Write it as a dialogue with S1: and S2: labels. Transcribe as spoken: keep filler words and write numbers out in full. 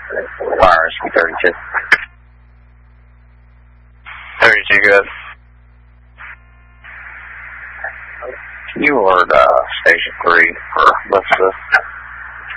S1: Fires from thirty-two.
S2: thirty-two, good.
S1: Can you alert uh, Station three for Elizabeth?